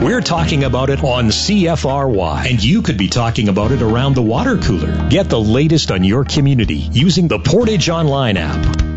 We're talking about it on CFRY, and you could be talking about it around the water cooler. Get the latest on your community using the Portage Online app.